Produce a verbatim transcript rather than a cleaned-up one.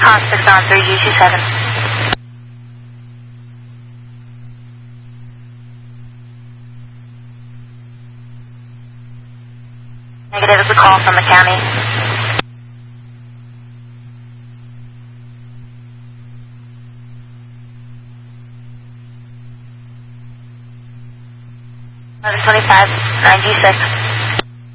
Hot six on three G two seven. Negative is a call from the county. eleven twenty-five, nine G six.